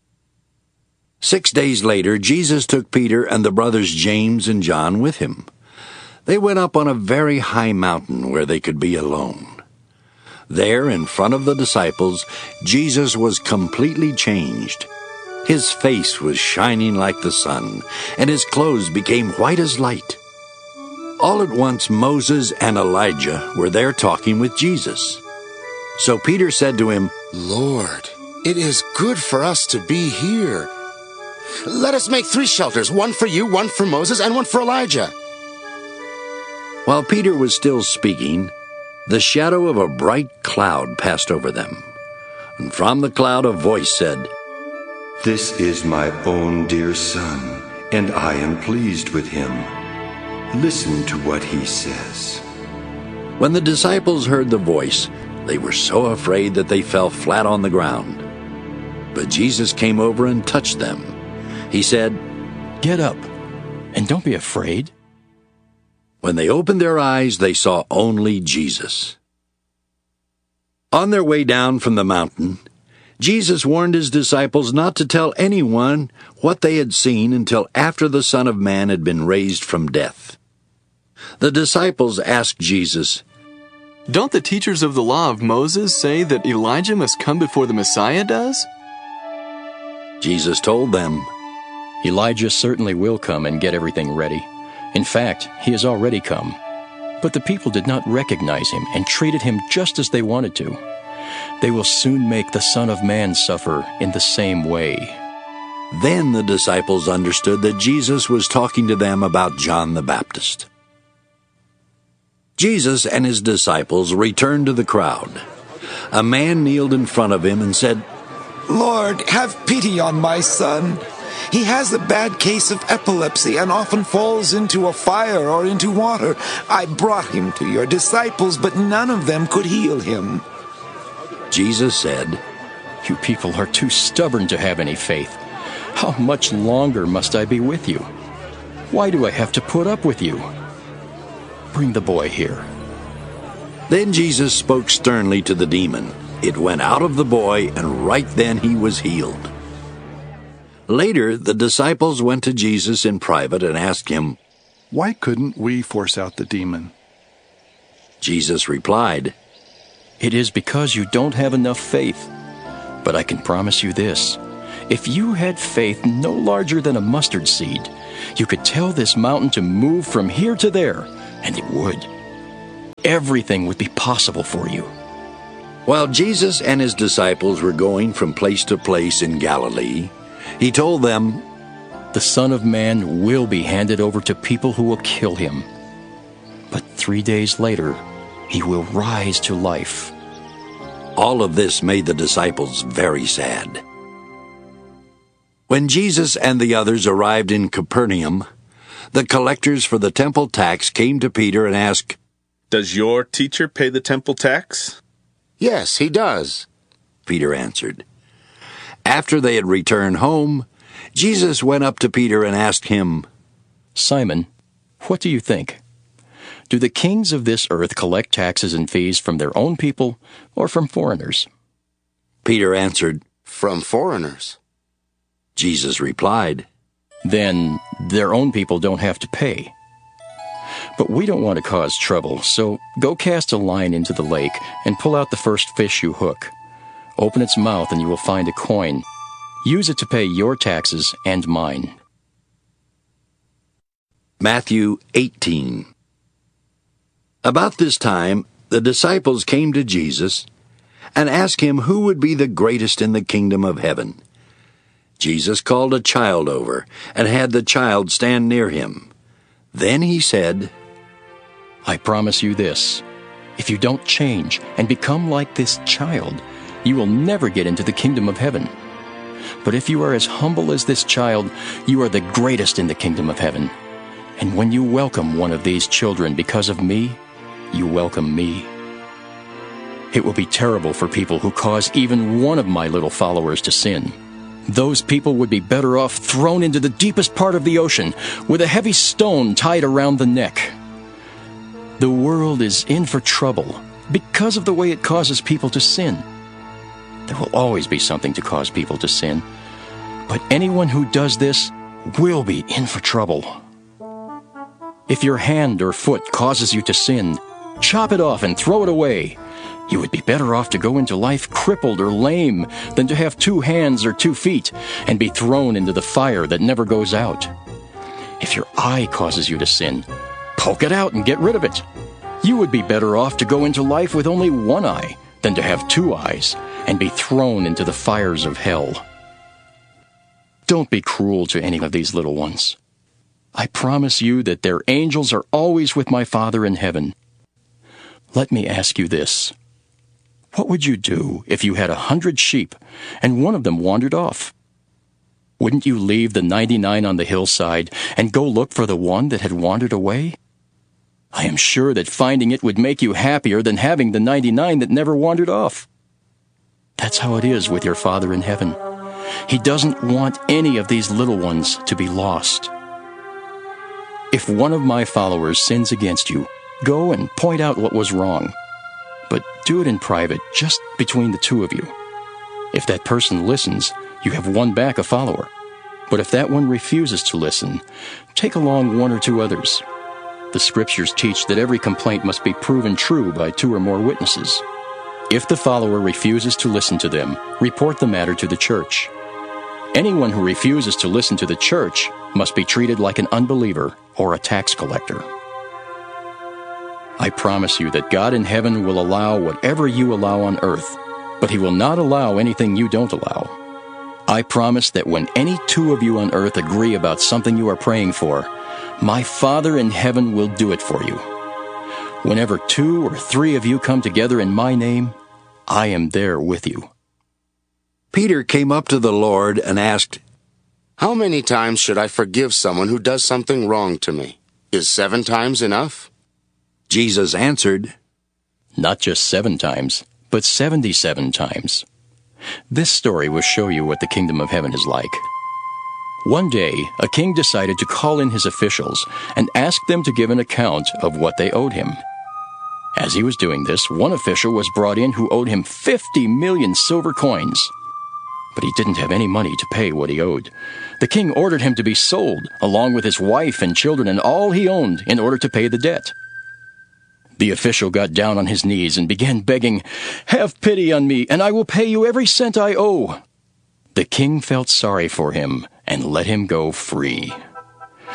Speaker 2: 6 days later, Jesus took Peter and the brothers James and John with him. They went up on a very high mountain where they could be alone. There, in front of the disciples, Jesus was completely changed. His face was shining like the sun, and his clothes became white as light. All at once, Moses and Elijah were there talking with Jesus. So Peter said to him,
Speaker 4: "Lord, it is good for us to be here. Let us make 3 shelters, one for you, one for Moses, and one for Elijah."
Speaker 2: While Peter was still speaking, the shadow of a bright cloud passed over them. And from the cloud a voice said,
Speaker 5: "This is my own dear son, and I am pleased with him. Listen to what he says."
Speaker 2: When the disciples heard the voice, they were so afraid that they fell flat on the ground. But Jesus came over and touched them. He said,
Speaker 1: "Get up, and don't be afraid."
Speaker 2: When they opened their eyes, they saw only Jesus. On their way down from the mountain, Jesus warned his disciples not to tell anyone what they had seen until after the Son of Man had been raised from death. The disciples asked Jesus,
Speaker 13: "Don't the teachers of the law of Moses say that Elijah must come before the Messiah does?"
Speaker 2: Jesus told them,
Speaker 1: "Elijah certainly will come and get everything ready. In fact, he has already come. But the people did not recognize him and treated him just as they wanted to. They will soon make the Son of Man suffer in the same way."
Speaker 2: Then the disciples understood that Jesus was talking to them about John the Baptist. Jesus and his disciples returned to the crowd. A man kneeled in front of him and said,
Speaker 23: "Lord, have pity on my son. He has a bad case of epilepsy and often falls into a fire or into water. I brought him to your disciples, but none of them could heal him."
Speaker 2: Jesus said,
Speaker 1: "You people are too stubborn to have any faith. How much longer must I be with you? Why do I have to put up with you? Bring the boy here."
Speaker 2: Then Jesus spoke sternly to the demon. It went out of the boy, and right then he was healed. Later, the disciples went to Jesus in private and asked him,
Speaker 10: "Why couldn't we force out the demon?"
Speaker 2: Jesus replied,
Speaker 1: "It is because you don't have enough faith. But I can promise you this. If you had faith no larger than a mustard seed, you could tell this mountain to move from here to there, and it would. Everything would be possible for you.
Speaker 2: While Jesus and his disciples were going from place to place in Galilee, he told them,
Speaker 1: "The Son of Man will be handed over to people who will kill him. But 3 days later, he will rise to life."
Speaker 2: All of this made the disciples very sad. When Jesus and the others arrived in Capernaum, the collectors for the temple tax came to Peter and asked,
Speaker 6: "Does your teacher pay the temple tax?"
Speaker 4: "Yes, he does,"
Speaker 2: Peter answered. After they had returned home, Jesus went up to Peter and asked him,
Speaker 1: "Simon, what do you think? Do the kings of this earth collect taxes and fees from their own people or from foreigners?"
Speaker 2: Peter answered,
Speaker 4: "From foreigners."
Speaker 2: Jesus replied,
Speaker 1: "Then their own people don't have to pay. But we don't want to cause trouble, so go cast a line into the lake and pull out the first fish you hook. Open its mouth and you will find a coin. Use it to pay your taxes and mine."
Speaker 2: Matthew 18. About this time, the disciples came to Jesus and asked him who would be the greatest in the kingdom of heaven. Jesus called a child over and had the child stand near him. Then he said,
Speaker 1: "I promise you this, if you don't change and become like this child, you will never get into the kingdom of heaven. But if you are as humble as this child, you are the greatest in the kingdom of heaven. And when you welcome one of these children because of me, you welcome me. It will be terrible for people who cause even one of my little followers to sin. Those people would be better off thrown into the deepest part of the ocean with a heavy stone tied around the neck." The world is in for trouble because of the way it causes people to sin. There will always be something to cause people to sin, but anyone who does this will be in for trouble. If your hand or foot causes you to sin, chop it off and throw it away. You would be better off to go into life crippled or lame than to have 2 hands or 2 feet and be thrown into the fire that never goes out. If your eye causes you to sin, poke it out and get rid of it. You would be better off to go into life with only 1 eye than to have 2 eyes and be thrown into the fires of hell. Don't be cruel to any of these little ones. I promise you that their angels are always with my Father in heaven. Let me ask you this. What would you do if you had 100 sheep and one of them wandered off? Wouldn't you leave the 99 on the hillside and go look for the one that had wandered away? I am sure that finding it would make you happier than having the 99 that never wandered off. That's how it is with your Father in heaven. He doesn't want any of these little ones to be lost. If one of my followers sins against you, go and point out what was wrong. But do it in private, just between the 2 of you. If that person listens, you have won back a follower. But if that one refuses to listen, take along 1 or 2 others. The scriptures teach that every complaint must be proven true by 2 or more witnesses. If the follower refuses to listen to them, report the matter to the church. Anyone who refuses to listen to the church must be treated like an unbeliever or a tax collector. I promise you that God in heaven will allow whatever you allow on earth, but He will not allow anything you don't allow. I promise that when any 2 of you on earth agree about something you are praying for, my Father in heaven will do it for you. Whenever 2 or 3 of you come together in my name, I am there with you."
Speaker 2: Peter came up to the Lord and asked,
Speaker 4: "How many times should I forgive someone who does something wrong to me? Is 7 times enough?"
Speaker 2: Jesus answered,
Speaker 1: "Not just 7 times, but 77 times. This story will show you what the kingdom of heaven is like. One day, a king decided to call in his officials and ask them to give an account of what they owed him. As he was doing this, one official was brought in who owed him 50 million silver coins. But he didn't have any money to pay what he owed. The king ordered him to be sold, along with his wife and children and all he owned, in order to pay the debt. The official got down on his knees and began begging, "Have pity on me, and I will pay you every cent I owe." The king felt sorry for him and let him go free.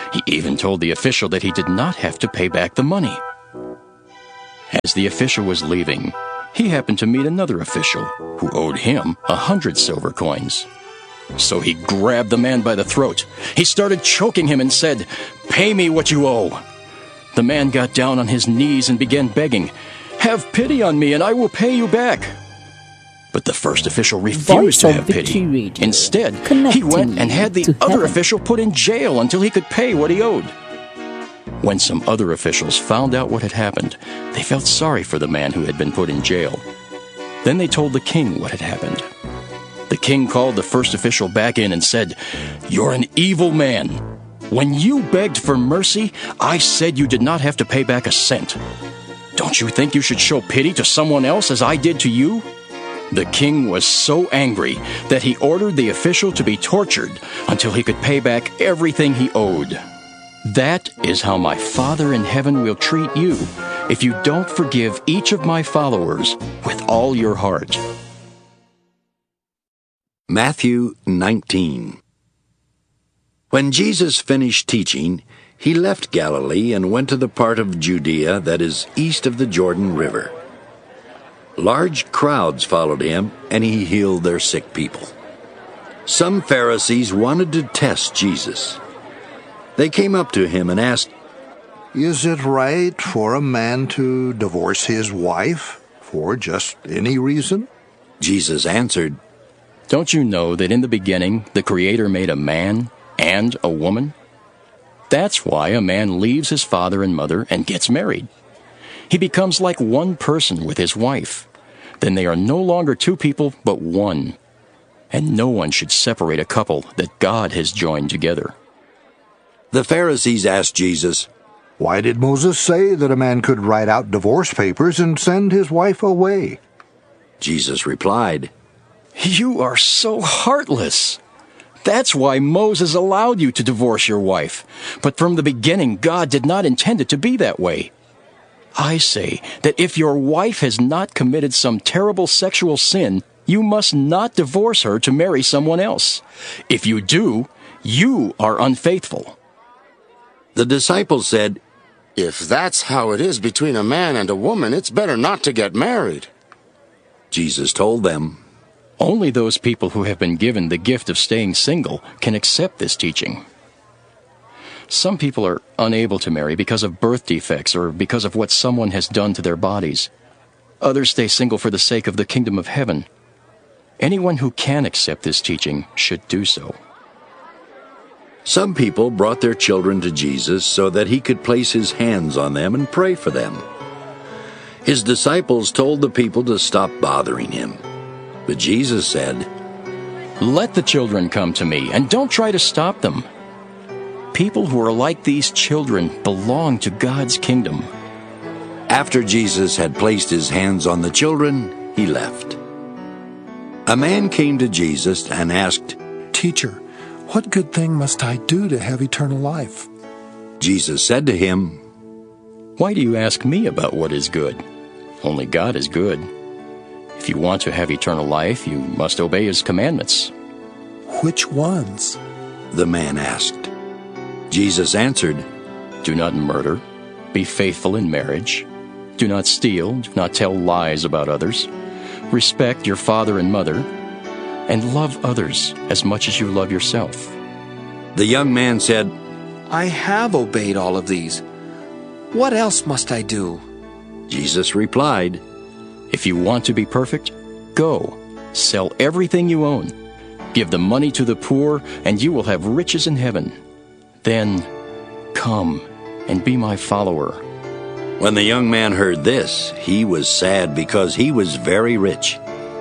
Speaker 1: He even told the official that he did not have to pay back the money. As the official was leaving, he happened to meet another official who owed him 100 silver coins. So he grabbed the man by the throat. He started choking him and said, "Pay me what you owe." The man got down on his knees and began begging, "Have pity on me and I will pay you back." But the first official refused to have pity. Instead, he went and had the other official put in jail until he could pay what he owed. When some other officials found out what had happened, they felt sorry for the man who had been put in jail. Then they told the king what had happened. The king called the first official back in and said, "You're an evil man. When you begged for mercy, I said you did not have to pay back a cent. Don't you think you should show pity to someone else as I did to you?" The king was so angry that he ordered the official to be tortured until he could pay back everything he owed. That is how my Father in heaven will treat you if you don't forgive each of my followers with all your heart.
Speaker 2: Matthew 19. When Jesus finished teaching, he left Galilee and went to the part of Judea that is east of the Jordan River. Large crowds followed him, and he healed their sick people. Some Pharisees wanted to test Jesus. They came up to him and asked,
Speaker 7: "Is it right for a man to divorce his wife for just any reason?"
Speaker 2: Jesus answered,
Speaker 1: "Don't you know that in the beginning the Creator made a man and a woman? That's why a man leaves his father and mother and gets married. He becomes like one person with his wife. Then they are no longer two people, but one. And no one should separate a couple that God has joined together."
Speaker 2: The Pharisees asked Jesus,
Speaker 7: "Why did Moses say that a man could write out divorce papers and send his wife away?"
Speaker 2: Jesus replied,
Speaker 1: "You are so heartless. That's why Moses allowed you to divorce your wife. But from the beginning, God did not intend it to be that way. I say that if your wife has not committed some terrible sexual sin, you must not divorce her to marry someone else. If you do, you are unfaithful."
Speaker 2: The disciples said,
Speaker 4: "If that's how it is between a man and a woman, it's better not to get married."
Speaker 2: Jesus told them,
Speaker 1: "Only those people who have been given the gift of staying single can accept this teaching. Some people are unable to marry because of birth defects or because of what someone has done to their bodies. Others stay single for the sake of the kingdom of heaven. Anyone who can accept this teaching should do so."
Speaker 2: Some people brought their children to Jesus so that he could place his hands on them and pray for them. His disciples told the people to stop bothering him. But Jesus said,
Speaker 1: "Let the children come to me, and don't try to stop them. People who are like these children belong to God's kingdom."
Speaker 2: After Jesus had placed his hands on the children, he left. A man came to Jesus and asked,
Speaker 14: "Teacher, what good thing must I do to have eternal life?"
Speaker 2: Jesus said to him,
Speaker 1: "Why do you ask me about what is good? Only God is good. If you want to have eternal life, you must obey His commandments."
Speaker 14: "Which ones?"
Speaker 2: the man asked. Jesus answered,
Speaker 1: "Do not murder. Be faithful in marriage. Do not steal. Do not tell lies about others. Respect your father and mother. And love others as much as you love yourself."
Speaker 2: The young man said,
Speaker 8: "I have obeyed all of these. What else must I do?"
Speaker 2: Jesus replied,
Speaker 1: "If you want to be perfect, go, sell everything you own. Give the money to the poor, and you will have riches in heaven. Then come and be my follower."
Speaker 2: When the young man heard this, he was sad because he was very rich.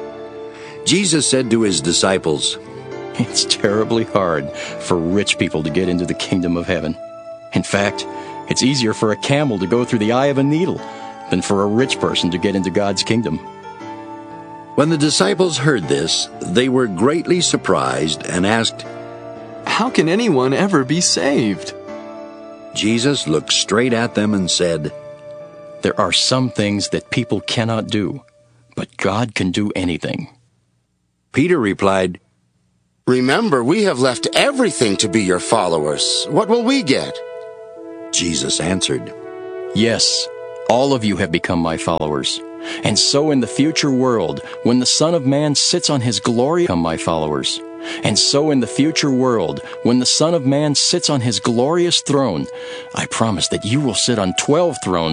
Speaker 2: Jesus said to his disciples,
Speaker 1: "It's terribly hard for rich people to get into the kingdom of heaven. In fact, it's easier for a camel to go through the eye of a needle than for a rich person to get into God's kingdom."
Speaker 2: When the disciples heard this, they were greatly surprised and asked,
Speaker 13: "How can anyone ever be saved?"
Speaker 2: Jesus looked straight at them and said,
Speaker 1: "There are some things that people cannot do, but God can do anything."
Speaker 2: Peter replied,
Speaker 4: Remember, we have left everything to be your followers. What will we get?
Speaker 2: Jesus answered,
Speaker 1: Yes, all of you have become my followers. And so in the future world, when the Son of Man sits on his glory, become my followers. And so in the future world, when the Son of Man sits on his glorious throne, I promise that you will sit on 12 thrones